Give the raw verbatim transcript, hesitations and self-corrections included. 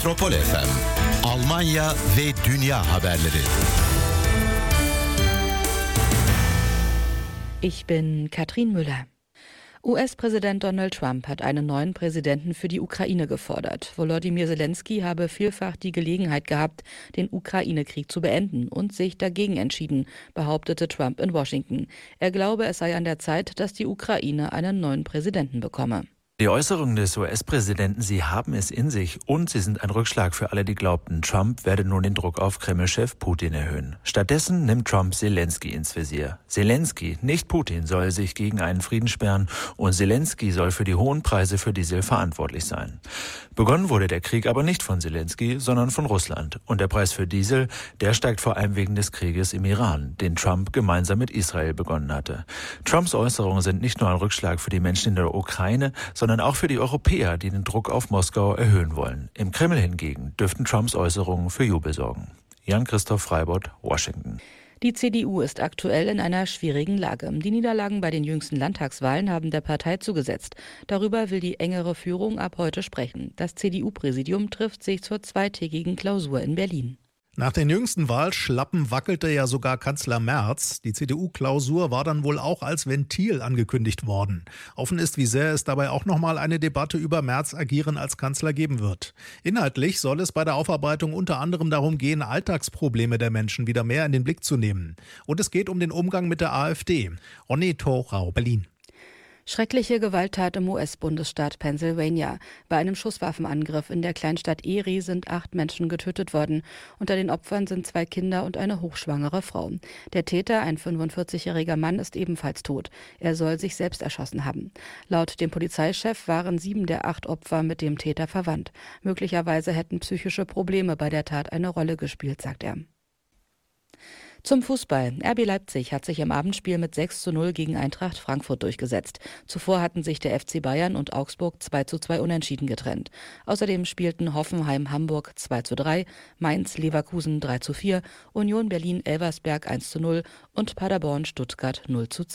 Metropol F M, Almanya ve Dünya haberleri. Ich bin Katrin Müller. U S-Präsident Donald Trump hat einen neuen Präsidenten für die Ukraine gefordert. Volodymyr Zelensky habe vielfach die Gelegenheit gehabt, den Ukraine-Krieg zu beenden und sich dagegen entschieden, behauptete Trump in Washington. Er glaube, es sei an der Zeit, dass die Ukraine einen neuen Präsidenten bekomme. Die Äußerungen des U S-Präsidenten, sie haben es in sich und sie sind ein Rückschlag für alle, die glaubten, Trump werde nun den Druck auf Kreml-Chef Putin erhöhen. Stattdessen nimmt Trump Zelensky ins Visier. Zelensky, nicht Putin, soll sich gegen einen Frieden sperren und Zelensky soll für die hohen Preise für Diesel verantwortlich sein. Begonnen wurde der Krieg aber nicht von Zelensky, sondern von Russland. Und der Preis für Diesel, der steigt vor allem wegen des Krieges im Iran, den Trump gemeinsam mit Israel begonnen hatte. Trumps Äußerungen sind nicht nur ein Rückschlag für die Menschen in der Ukraine, sondern sondern auch für die Europäer, die den Druck auf Moskau erhöhen wollen. Im Kreml hingegen dürften Trumps Äußerungen für Jubel sorgen. Jan-Christoph Freibott, Washington. Die C D U ist aktuell in einer schwierigen Lage. Die Niederlagen bei den jüngsten Landtagswahlen haben der Partei zugesetzt. Darüber will die engere Führung ab heute sprechen. Das C D U-Präsidium trifft sich zur zweitägigen Klausur in Berlin. Nach den jüngsten Wahlschlappen wackelte ja sogar Kanzler Merz. Die C D U-Klausur war dann wohl auch als Ventil angekündigt worden. Offen ist, wie sehr es dabei auch nochmal eine Debatte über Merz' Agieren als Kanzler geben wird. Inhaltlich soll es bei der Aufarbeitung unter anderem darum gehen, Alltagsprobleme der Menschen wieder mehr in den Blick zu nehmen. Und es geht um den Umgang mit der AfD. Ronny Thorau, Berlin. Schreckliche Gewalttat im U S-Bundesstaat Pennsylvania. Bei einem Schusswaffenangriff in der Kleinstadt Erie sind acht Menschen getötet worden. Unter den Opfern sind zwei Kinder und eine hochschwangere Frau. Der Täter, ein fünfundvierzigjähriger Mann, ist ebenfalls tot. Er soll sich selbst erschossen haben. Laut dem Polizeichef waren sieben der acht Opfer mit dem Täter verwandt. Möglicherweise hätten psychische Probleme bei der Tat eine Rolle gespielt, sagt er. Zum Fußball. R B Leipzig hat sich im Abendspiel mit sechs zu null gegen Eintracht Frankfurt durchgesetzt. Zuvor hatten sich der F C Bayern und Augsburg zwei zu zwei unentschieden getrennt. Außerdem spielten Hoffenheim Hamburg zwei zu drei, Mainz Leverkusen drei zu vier, Union Berlin Elversberg eins zu null und Paderborn Stuttgart null zu zwei.